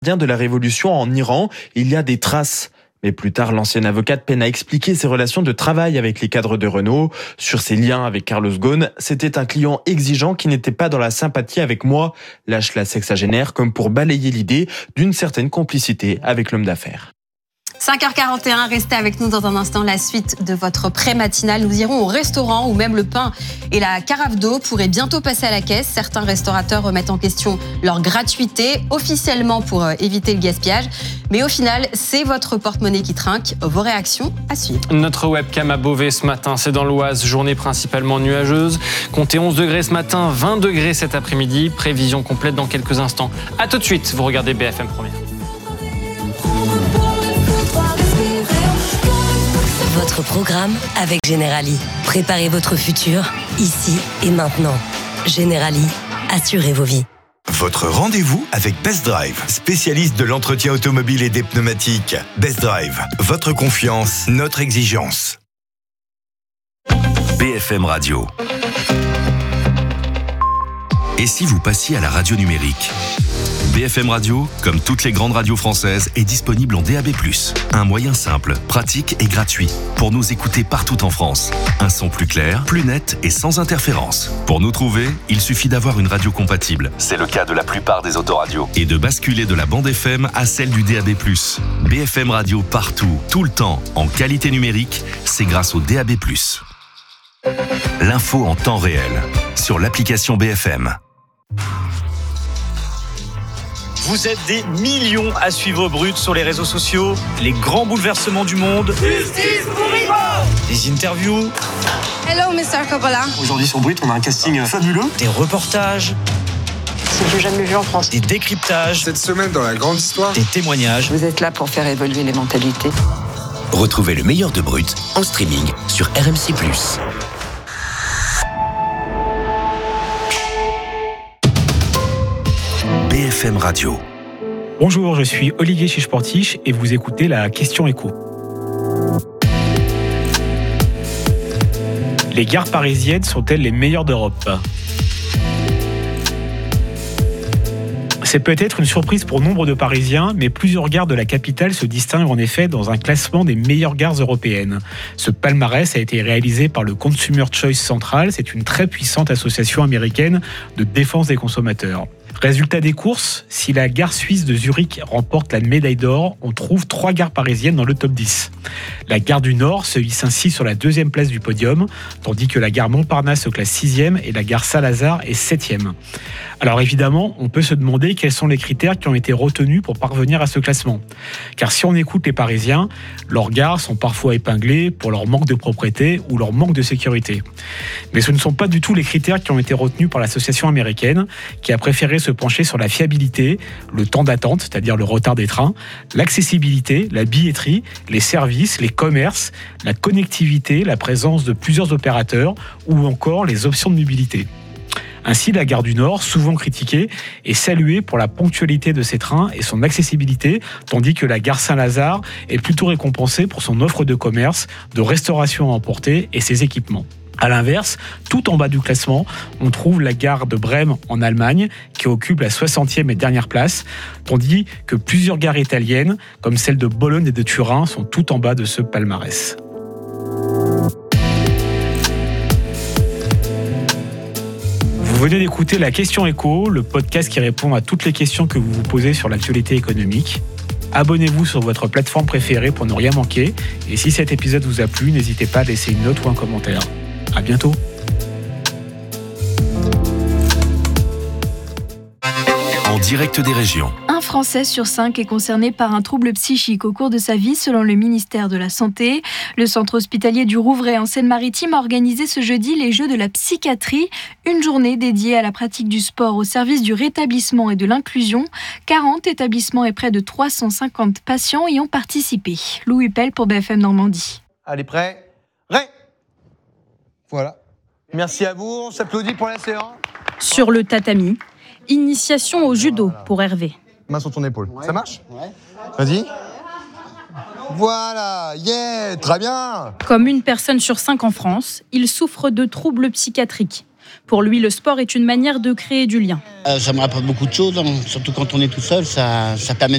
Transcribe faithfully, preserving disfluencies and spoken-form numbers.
de la révolution en Iran, il y a des traces. Mais plus tard, l'ancienne avocate peine à expliquer ses relations de travail avec les cadres de Renault. Sur ses liens avec Carlos Ghosn, c'était un client exigeant qui n'était pas dans la sympathie avec moi, lâche la sexagénaire comme pour balayer l'idée d'une certaine complicité avec l'homme d'affaires. cinq heures quarante et un, restez avec nous dans un instant, la suite de votre pré-matinale. Nous irons au restaurant où même le pain et la carafe d'eau pourraient bientôt passer à la caisse. Certains restaurateurs remettent en question leur gratuité, officiellement pour éviter le gaspillage. Mais au final, c'est votre porte-monnaie qui trinque. Vos réactions à suivre. Notre webcam à Beauvais ce matin, c'est dans l'Oise. Journée principalement nuageuse. Comptez onze degrés ce matin, vingt degrés cet après-midi. Prévision complète dans quelques instants. A tout de suite, vous regardez B F M Première. Votre programme avec Generali. Préparez votre futur, ici et maintenant. Generali, assurez vos vies. Votre rendez-vous avec Best Drive, spécialiste de l'entretien automobile et des pneumatiques. Best Drive, votre confiance, notre exigence. B F M Radio. Et si vous passiez à la radio numérique ? B F M Radio, comme toutes les grandes radios françaises, est disponible en D A B plus. Un moyen simple, pratique et gratuit pour nous écouter partout en France. Un son plus clair, plus net et sans interférence. Pour nous trouver, il suffit d'avoir une radio compatible. C'est le cas de la plupart des autoradios. Et de basculer de la bande F M à celle du D A B plus. B F M Radio partout, tout le temps, en qualité numérique, c'est grâce au D A B plus. L'info en temps réel, sur l'application B F M. Vous êtes des millions à suivre Brut sur les réseaux sociaux. Les grands bouleversements du monde. Justice pour Rico. Des interviews. Hello, mister Coppola. Aujourd'hui sur Brut, on a un casting fabuleux. Des reportages. C'est que j'ai jamais vu en France. Des décryptages. Cette semaine dans la grande histoire. Des témoignages. Vous êtes là pour faire évoluer les mentalités. Retrouvez le meilleur de Brut en streaming sur R M C plus. B F M Radio. Bonjour, je suis Olivier Chiche-Portiche et vous écoutez la Question Écho. Les gares parisiennes sont-elles les meilleures d'Europe ? C'est peut-être une surprise pour nombre de Parisiens, mais plusieurs gares de la capitale se distinguent en effet dans un classement des meilleures gares européennes. Ce palmarès a été réalisé par le Consumer Choice Central, c'est une très puissante association américaine de défense des consommateurs. Résultat des courses, si la gare suisse de Zurich remporte la médaille d'or, on trouve trois gares parisiennes dans le top dix. La gare du Nord se hisse ainsi sur la deuxième place du podium, tandis que la gare Montparnasse se classe sixième et la gare Saint-Lazare est septième. Alors évidemment, on peut se demander quels sont les critères qui ont été retenus pour parvenir à ce classement. Car si on écoute les Parisiens, leurs gares sont parfois épinglées pour leur manque de propreté ou leur manque de sécurité. Mais ce ne sont pas du tout les critères qui ont été retenus par l'association américaine, qui a préféré se pencher sur la fiabilité, le temps d'attente, c'est-à-dire le retard des trains, l'accessibilité, la billetterie, les services, les commerces, la connectivité, la présence de plusieurs opérateurs ou encore les options de mobilité. Ainsi, la gare du Nord, souvent critiquée, est saluée pour la ponctualité de ses trains et son accessibilité, tandis que la gare Saint-Lazare est plutôt récompensée pour son offre de commerce, de restauration à emporter et ses équipements. A l'inverse, tout en bas du classement, on trouve la gare de Brême en Allemagne, qui occupe la soixantième et dernière place, tandis que plusieurs gares italiennes, comme celles de Bologne et de Turin, sont tout en bas de ce palmarès. Vous venez d'écouter la Question Écho, le podcast qui répond à toutes les questions que vous vous posez sur l'actualité économique. Abonnez-vous sur votre plateforme préférée pour ne rien manquer. Et si cet épisode vous a plu, n'hésitez pas à laisser une note ou un commentaire. À bientôt. En direct des régions. Un Français sur cinq est concerné par un trouble psychique au cours de sa vie, selon le ministère de la Santé. Le centre hospitalier du Rouvray en Seine-Maritime a organisé ce jeudi les Jeux de la psychiatrie, une journée dédiée à la pratique du sport au service du rétablissement et de l'inclusion. quarante établissements et près de trois cent cinquante patients y ont participé. Louis Huppel pour B F M Normandie. Allez, prêt ? Ré ! Voilà. Merci à vous, on s'applaudit pour la séance. Sur le tatami, initiation au judo voilà. Pour Hervé. Main sur ton épaule. Ouais. Ça marche ? Ouais. Vas-y. Voilà, yeah, très bien. Comme une personne sur cinq en France, il souffre de troubles psychiatriques. Pour lui, le sport est une manière de créer du lien. Euh, ça me rapporte beaucoup de choses, hein. Surtout quand on est tout seul, ça, ça permet